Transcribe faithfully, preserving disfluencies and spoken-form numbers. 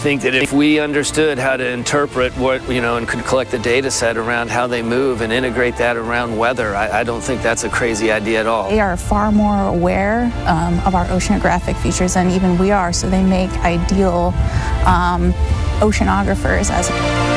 think that if we understood how to interpret what, you know, and could collect the data set around how they move and integrate that around weather, I, I don't think that's a crazy idea at all. They are far more aware um, of our oceanographic features than even we are, so they make ideal um, oceanographers as